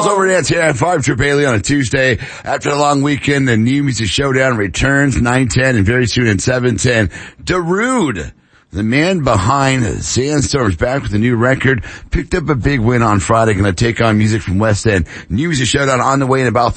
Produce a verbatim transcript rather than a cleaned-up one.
Slow Dance here at five Trip Bailey on a Tuesday. After a long weekend, the New Music Showdown returns nine ten and very soon at seven ten. Darude, the man behind Sandstorm's back with a new record, picked up a big win on Friday, going to take on music from West End. New Music Showdown on the way in about